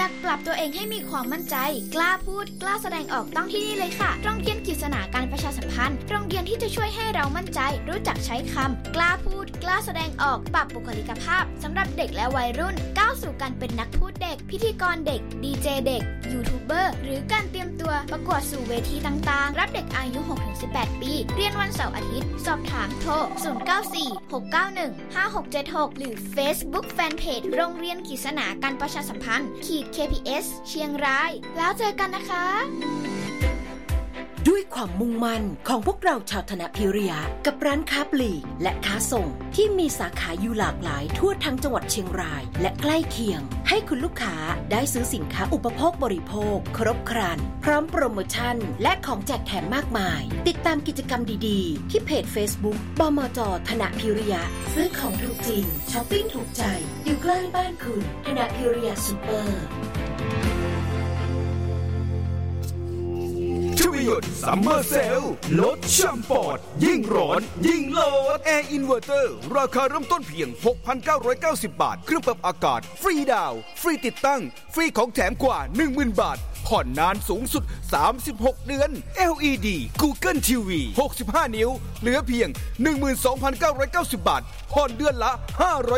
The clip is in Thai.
อยากปรับตัวเองให้มีความมั่นใจกล้าพูดกล้าแสดงออกต้องที่นี่เลยค่ะโรงเรียนกฤษณาการประชาสัมพันธ์โรงเรียนที่จะช่วยให้เรามั่นใจรู้จักใช้คำกล้าพูดกล้าแสดงออกปรับบุคลิกภาพสำหรับเด็กและวัยรุ่นก้าวสู่การเป็นนักพูดเด็กพิธีกรเด็กดีเจเด็กยูทูบเบอร์หรือการเตรียมตัวประกวดสู่เวทีต่างๆรับเด็กอายุ 6-18 ปีเรียนวันเสาร์อาทิตย์สอบถามโทร 0946915676 หรือ Facebook Fanpage โรงเรียนกฤษณาการประชาสัมพันธ์-KPS เชียงรายแล้วเจอกันนะคะด้วยความมุ่งมั่นของพวกเราชาวธนพิริยะกับร้านค้าปลีกและค้าส่งที่มีสาขาอยู่หลากหลายทั่วทั้งจังหวัดเชียงรายและใกล้เคียงให้คุณลูกค้าได้ซื้อสินค้าอุปโภคบริโภคครบครันพร้อมโปรโมชั่นและของแจกแถมมากมายติดตามกิจกรรมดีๆที่เพจ Facebook บมจ.ธนพิริยะซื้อของถูกจริงช้อปปิ้งถูกใจอยู่ใกล้บ้านคุณธนพิริยะซุปเปอร์ทวีหยุดซัมเมอร์เซลลดแชมปอร์ตยิ่งร้อนยิ่งโหลดแอร์อินเวอร์เตอร์ราคาเริ่มต้นเพียง 6,990 บาทเครื่องปรับอากาศฟรีดาวน์ฟรีติดตั้งฟรีของแถมกว่า 10,000 บาทผ่อนนานสูงสุด36เดือน LED Google TV 65 นิ้วเหลือเพียง 12,990 บาทผ่อนเดือนละ500